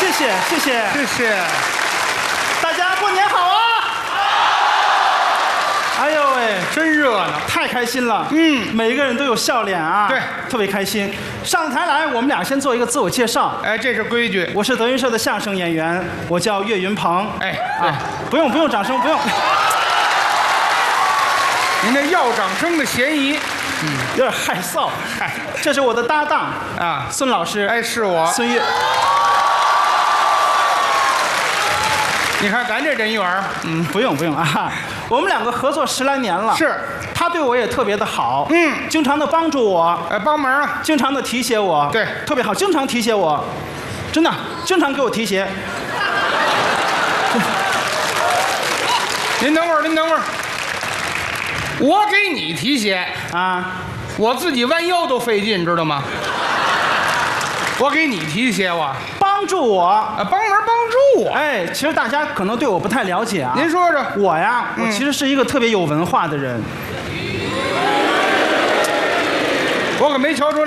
谢谢，谢谢， 谢谢。 大家过年好啊！哎呦喂， 真热闹。 太开心了， 嗯， 每一个人都有笑脸啊， 对， 特别开心。上台来，我们俩先做一个自我介绍。 哎，这是规矩。 我是德云社的相声演员，我叫岳云鹏。 哎，对， 不用掌声，不用。 您这要掌声的嫌疑。 有点害臊。 嗨， 这是我的搭档啊， 孙老师。 哎，是我。 孙越。 你看咱这人缘儿， 不用啊，我们两个合作10来年了。 是， 他对我也特别的好，经常的帮助我， 帮忙啊， 经常的提携我， 对， 特别好，经常提携我，真的，经常给我提携。 您等会儿，我给你提携啊， 我自己弯腰都费劲，知道吗？我给你提携我， 帮助我， 帮忙帮助我。 哎，其实大家可能对我不太了解啊。 您说说， 我呀，我其实是一个特别有文化的人。 我可没瞧出来。